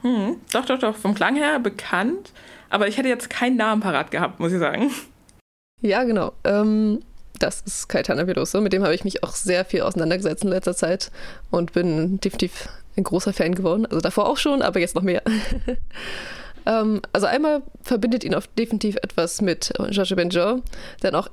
Doch, vom Klang her bekannt, aber ich hätte jetzt keinen Namen parat gehabt, muss ich sagen. Ja, genau. Das ist Caetano Veloso, mit dem habe ich mich auch sehr viel auseinandergesetzt in letzter Zeit und bin definitiv ein großer Fan geworden. Also davor auch schon, aber jetzt noch mehr. Also einmal verbindet ihn auch definitiv etwas mit Georges Benjor, denn auch